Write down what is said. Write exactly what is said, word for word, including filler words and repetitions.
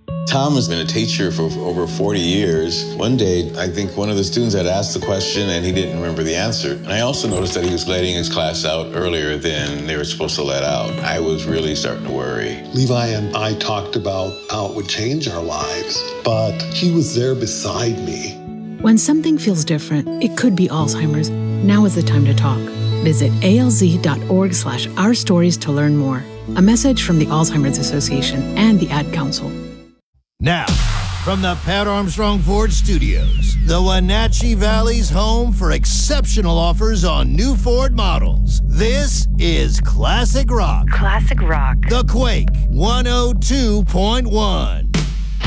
Tom has been a teacher for over forty years. One day, I think one of the students had asked the question and he didn't remember the answer. And I also noticed that he was letting his class out earlier than they were supposed to let out. I was really starting to worry. Levi and I talked about how it would change our lives, but he was there beside me. When something feels different, it could be Alzheimer's. Now is the time to talk. Visit alz.org slash our stories to learn more. A message from the Alzheimer's Association and the Ad Council. Now, from the Pat Armstrong Ford Studios, the Wenatchee Valley's home for exceptional offers on new Ford models. This is Classic Rock. Classic Rock. The Quake one oh two point one.